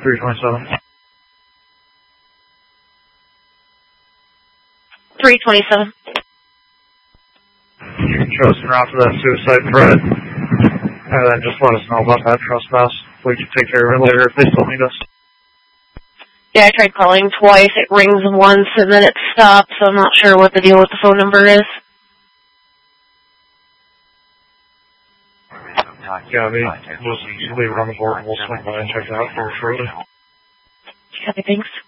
327. 327. You can show us an route to that suicide threat, and then just let us know about that trespass. We can take care of it later if they still need us. Yeah, I tried calling twice. It rings once, and then it stops, so I'm not sure what the deal with the phone number is. Yeah, we'll leave it on the board and we'll swing by and check it out for shortly. Copy, thanks.